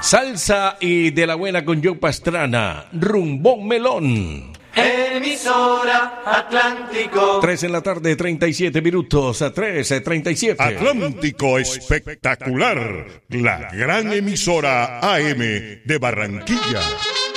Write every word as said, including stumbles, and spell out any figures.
Salsa y de la buena con Joe Pastrana, Rumbón Melón. Emisora Atlántico. Tres en la tarde, treinta y siete minutos a tres, treinta y siete. Atlántico Espectacular, la gran emisora A M de Barranquilla.